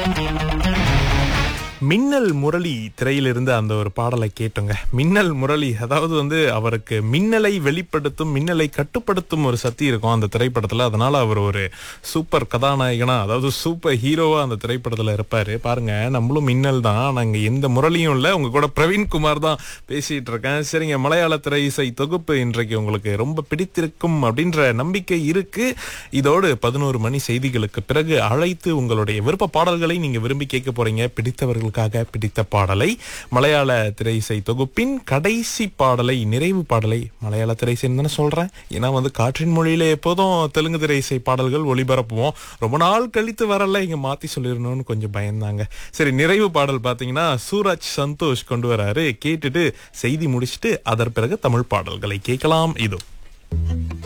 மின்னல் முரளி திரையிலிருந்து அந்த ஒரு பாடலை கேட்டோங்க. மின்னல் முரளி அதாவது அவருக்கு மின்னலை வெளிப்படுத்தும், மின்னலை கட்டுப்படுத்தும் ஒரு சக்தி இருக்கும் அந்த திரைப்படத்துல. அதனால அவர் ஒரு சூப்பர் கதாநாயகனா, அதாவது சூப்பர் ஹீரோவா அந்த திரைப்படத்துல இருப்பாரு. பாருங்க, நம்மளும் மின்னல் தான், நாங்க எந்த முரளியும் இல்ல. உங்க கூட பிரவீன்குமார் தான் பேசிட்டு இருக்கேன். சரிங்க, மலையாள திரை இசை தொகுப்பு இன்றைக்கு உங்களுக்கு ரொம்ப பிடித்திருக்கும் அப்படின்ற நம்பிக்கை இருக்கு. இதோடு 11 மணி செய்திகளுக்கு பிறகு அழைத்து உங்களுடைய விருப்ப பாடல்களை நீங்க விரும்பி கேட்க போறீங்க. பிடித்தவர்களுக்காக பிடித்த பாடலை, மலையாள திரை இசை தொகுப்பின் கடைசி பாடலை, நிறைவு பாடலை, மலையாள திரை இசைன்னு தானே சொல்றேன், ஏன்னா காற்றின் மொழியில எப்போதும் தெலுங்கு திரை இசை பாடல்கள் ஒளிபரப்புவோம். ரொம்ப நாள் கழித்து வரல, இங்க மாத்தி சொல்லிடணும்னு கொஞ்சம் பயந்தாங்க. சரி, நிறைவு பாடல் பாத்தீங்கன்னா சூரஜ் சந்தோஷ் கொண்டு வராரு. கேட்டுட்டு செய்தி முடிச்சுட்டு அதன் பிறகு தமிழ் பாடல்களை கேட்கலாம். இதோ